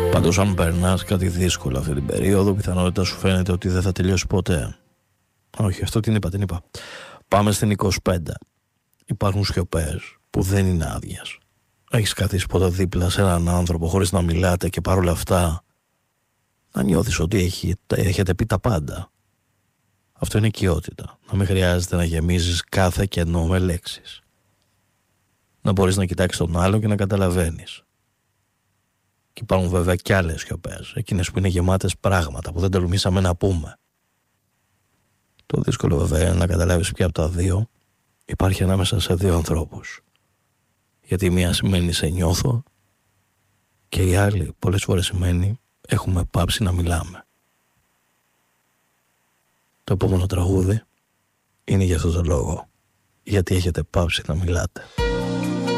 Πάντως αν περνάς κάτι δύσκολο αυτή την περίοδο, πιθανότητα σου φαίνεται ότι δεν θα τελειώσει ποτέ. Όχι, αυτό την είπα. Πάμε στην 25. Υπάρχουν σιωπές που δεν είναι άδειες. Έχεις καθίσει ποτέ δίπλα σε έναν άνθρωπο χωρίς να μιλάτε και παρόλα αυτά να νιώθεις ότι έχετε πει τα πάντα? Αυτό είναι οικειότητα. Να μην χρειάζεται να γεμίζεις κάθε κενό με λέξεις. Να μπορείς να κοιτάξεις τον άλλο και να καταλαβαίνεις. Και υπάρχουν βέβαια κι άλλες σιωπές, εκείνες που είναι γεμάτες πράγματα που δεν τολμήσαμε να πούμε. Το δύσκολο βέβαια είναι να καταλάβεις ποια από τα δύο υπάρχει ανάμεσα σε δύο ανθρώπους. Γιατί η μία σημαίνει σε νιώθω και η άλλη πολλές φορές σημαίνει έχουμε πάψει να μιλάμε. Το επόμενο τραγούδι είναι για αυτό το λόγο. Γιατί έχετε πάψει να μιλάτε.